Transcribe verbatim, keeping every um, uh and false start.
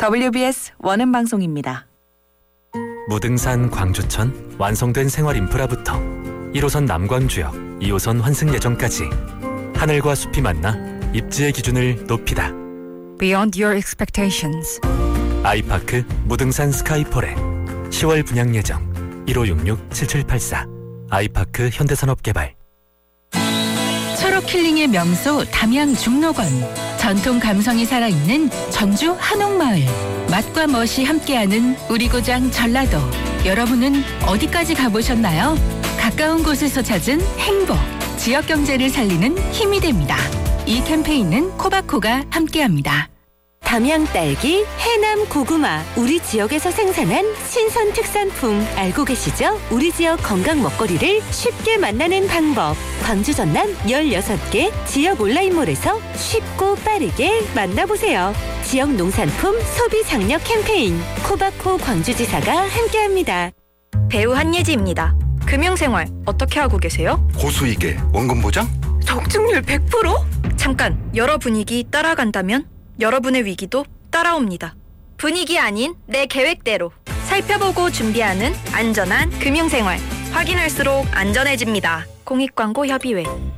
더블유비에스 원음 방송입니다. 무등산 광주천 완성된 생활 인프라부터 일 호선 남광주역, 이 호선 환승 예정까지 하늘과 숲이 만나 입지의 기준을 높이다. Beyond your expectations. 아이파크 무등산 스카이폴에 시월 분양 예정 일오육육 칠칠팔사. 아이파크 현대산업개발. 철옥 힐링의 명소 담양 중록원. 전통 감성이 살아있는 전주 한옥마을. 맛과 멋이 함께하는 우리 고장 전라도. 여러분은 어디까지 가보셨나요? 가까운 곳에서 찾은 행복. 지역 경제를 살리는 힘이 됩니다. 이 캠페인은 코바코가 함께합니다. 담양 딸기, 해남 고구마, 우리 지역에서 생산한 신선 특산품 알고 계시죠? 우리 지역 건강 먹거리를 쉽게 만나는 방법. 광주 전남 열여섯 개 지역 온라인몰에서 쉽고 빠르게 만나보세요. 지역 농산품 소비 장려 캠페인 코바코 광주지사가 함께합니다. 배우 한예지입니다. 금융생활 어떻게 하고 계세요? 고수익에 원금 보장? 적중률 백 퍼센트? 잠깐, 여러 분위기 따라간다면 여러분의 위기도 따라옵니다. 분위기 아닌 내 계획대로 살펴보고 준비하는 안전한 금융생활. 확인할수록 안전해집니다. 공익광고 협의회.